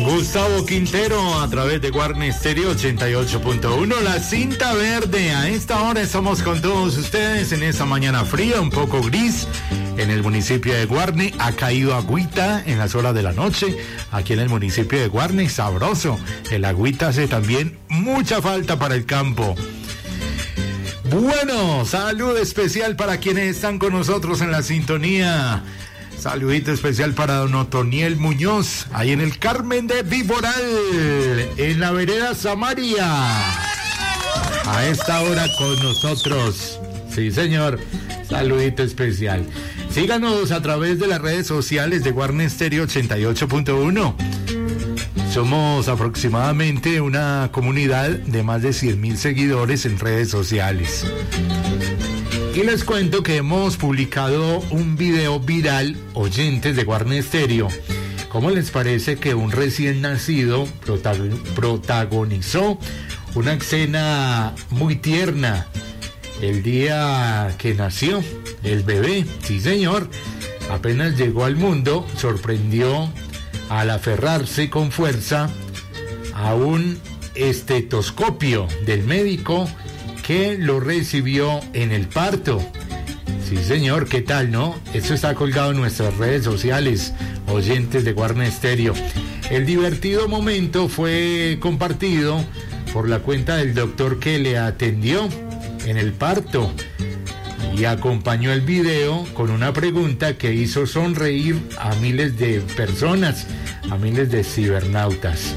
Gustavo Quintero a través de Guarne Stereo 88.1, la cinta verde. A esta hora estamos con todos ustedes en esta mañana fría, un poco gris, en el municipio de Guarne. Ha caído agüita en las horas de la noche, aquí en el municipio de Guarne, sabroso. El agüita hace también mucha falta para el campo. Bueno, salud especial para quienes están con nosotros en la sintonía. Saludito especial para don Otoniel Muñoz, ahí en el Carmen de Viboral, en la vereda Samaria. A esta hora con nosotros. Sí, señor. Saludito especial. Síganos a través de las redes sociales de Guarne Stereo 88.1. Somos aproximadamente una comunidad de más de 100,000 seguidores en redes sociales. Y les cuento que hemos publicado un video viral, oyentes de Guarne Stereo. ¿Cómo les parece que un recién nacido protagonizó una escena muy tierna el día que nació el bebé? Sí, señor. Apenas llegó al mundo, sorprendió al aferrarse con fuerza a un estetoscopio del médico que lo recibió en el parto. Sí, señor, ¿qué tal, no? Eso está colgado en nuestras redes sociales, oyentes de Guarne Stereo. El divertido momento fue compartido por la cuenta del doctor que le atendió en el parto y acompañó el video con una pregunta que hizo sonreír a miles de personas, a miles de cibernautas.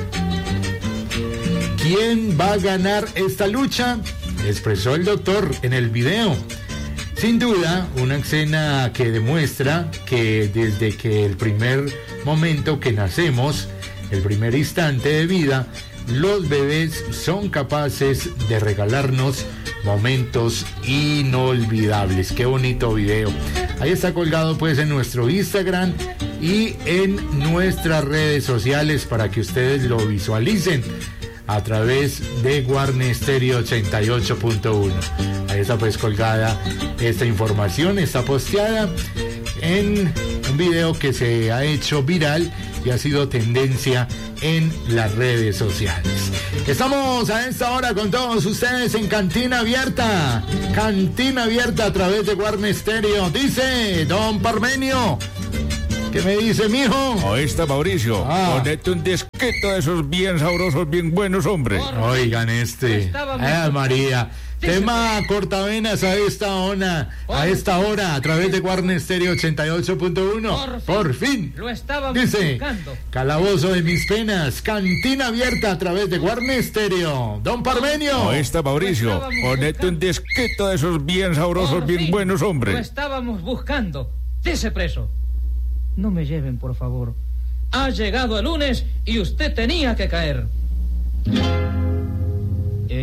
¿Quién va a ganar esta lucha?, expresó el doctor en el video. Sin duda, una escena que demuestra que desde que el primer momento que nacemos, el primer instante de vida, los bebés son capaces de regalarnos momentos inolvidables. Qué bonito video. Ahí está colgado pues en nuestro Instagram y en nuestras redes sociales para que ustedes lo visualicen a través de Guarne Stereo 88.1. Ahí está pues colgada esta información, está posteada en un video que se ha hecho viral y ha sido tendencia en las redes sociales. Estamos a esta hora con todos ustedes en Cantina Abierta. Cantina Abierta a través de Guarne Stereo. Dice don Parmenio. ¿Qué me dice, mijo? Ahí está Mauricio. Ponete un disquito de esos bien sabrosos, bien buenos, hombre. Oigan María. Tema cortavenas a esta hora, a través de Guarne Stereo 88.1. Por fin. Lo estábamos dice, buscando. Calabozo de mis penas. Cantina Abierta a través de Guarne Stereo. Don Parmenio. Ahí está Mauricio. Ponete un disquito de esos bien sabrosos, bien buenos, hombre. Lo estábamos buscando. Dese preso. No me lleven, por favor. Ha llegado el lunes y usted tenía que caer.